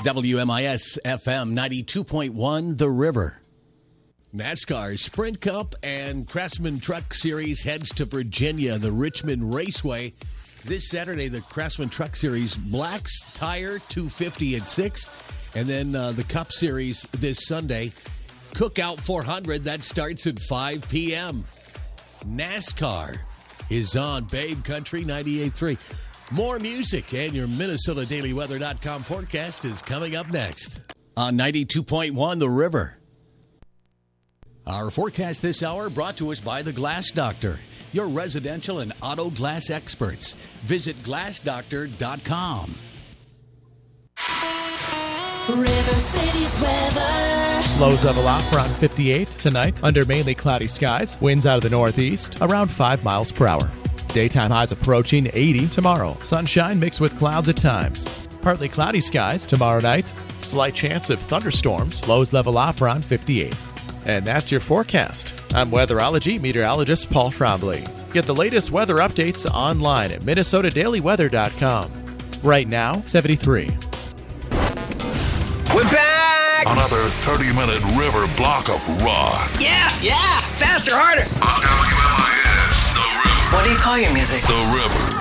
WMIS FM 92.1 The River. NASCAR Sprint Cup and Craftsman Truck Series heads to Virginia, the Richmond Raceway. This Saturday, the Craftsman Truck Series Blacks Tire 250 and 6. And then the Cup Series this Sunday, Cookout 400, that starts at 5 p.m. NASCAR is on Babe Country 98.3. More music and your MinnesotaDailyWeather.com forecast is coming up next on 92.1 The River. Our forecast this hour brought to us by The Glass Doctor, your residential and auto glass experts. Visit glassdoctor.com. River City's weather. Lows level off around 58 tonight under mainly cloudy skies. Winds out of the northeast around 5 miles per hour. Daytime highs approaching 80 tomorrow. Sunshine mixed with clouds at times. Partly cloudy skies tomorrow night. Slight chance of thunderstorms. Lows level off around 58. And that's your forecast. I'm weatherology meteorologist Paul Trombley. Get the latest weather updates online at MinnesotaDailyWeather.com. Right now, 73. We're back! Another 30-minute river block of rock. Yeah! Faster, harder! On WMIS, The River. What do you call your music? The River.